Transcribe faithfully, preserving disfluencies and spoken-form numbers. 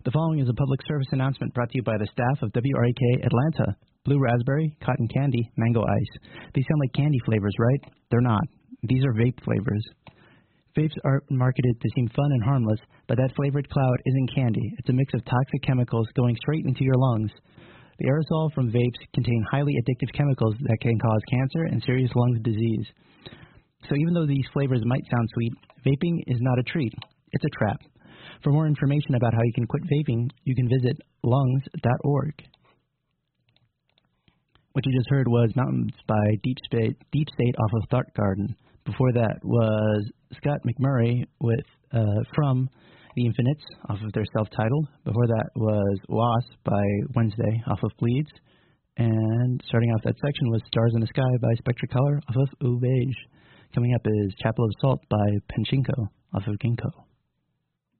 The following is a public service announcement brought to you by the staff of W R A K Atlanta. Blue raspberry, cotton candy, mango ice. They sound like candy flavors, right? They're not. These are vape flavors. Vapes are marketed to seem fun and harmless, but that flavored cloud isn't candy. It's a mix of toxic chemicals going straight into your lungs. The aerosol from vapes contain highly addictive chemicals that can cause cancer and serious lung disease. So even though these flavors might sound sweet, vaping is not a treat. It's a trap. For more information about how you can quit vaping, you can visit lungs dot org. What you just heard was Mountains by Deep State, Deep State off of Thought Garden. Before that was Scott McMurray with uh, From the Infinites off of their self-titled. Before that was Wasp by Wednesday off of Bleeds. And starting off that section was Stars in the Sky by Spectricolor off of Ooh Beige. Coming up is Chapel of Salt by Pachinko off of Ginkgo.